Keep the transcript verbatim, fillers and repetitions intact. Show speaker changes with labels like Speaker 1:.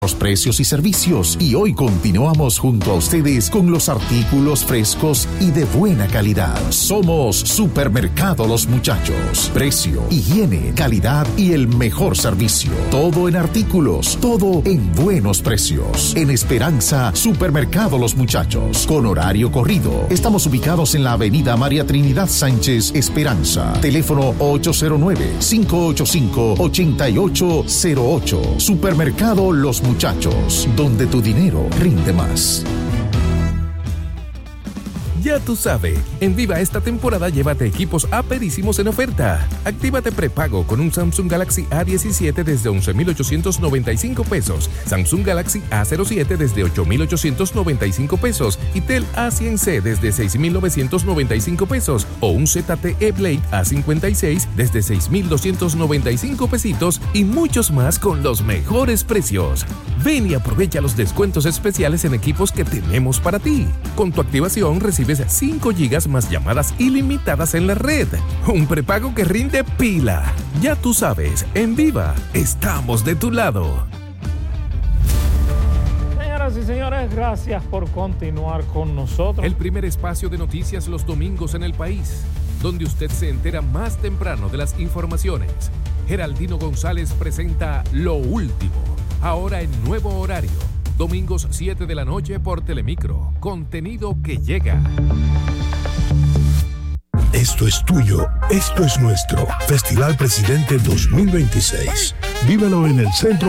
Speaker 1: Los precios y servicios, y hoy continuamos junto a ustedes con los artículos frescos y de buena calidad. Somos Supermercado Los Muchachos. Precio, higiene, calidad y el mejor servicio. Todo en artículos, todo en buenos precios. En Esperanza, Supermercado Los Muchachos, con horario corrido. Estamos ubicados en la avenida María Trinidad Sánchez, Esperanza. Teléfono ocho cero nueve, cinco ocho cinco, ocho ocho cero ocho. Supermercado Los Muchachos. Muchachos, donde tu dinero rinde más.
Speaker 2: Ya tú sabes, en Viva esta temporada llévate equipos aperísimos en oferta. Actívate prepago con un Samsung Galaxy A diecisiete desde once mil ochocientos noventa y cinco pesos, Samsung Galaxy A cero siete desde ocho mil ochocientos noventa y cinco pesos y Tel A cien C desde seis mil novecientos noventa y cinco pesos o un Z T E Blade A cincuenta y seis desde seis mil doscientos noventa y cinco pesitos y muchos más con los mejores precios. Ven y aprovecha los descuentos especiales en equipos que tenemos para ti. Con tu activación recibes cinco gigas más llamadas ilimitadas en la red. Un prepago que rinde pila. Ya tú sabes, en Viva estamos de tu lado.
Speaker 3: Señoras y señores, gracias por continuar con nosotros.
Speaker 2: El primer espacio de noticias los domingos en el país, donde usted se entera más temprano de las informaciones. Geraldino González presenta Lo Último, ahora en nuevo horario. Domingos siete de la noche por Telemicro. Contenido que llega.
Speaker 4: Esto es tuyo, esto es nuestro. Festival Presidente dos mil veintiséis. Vívelo en el Centro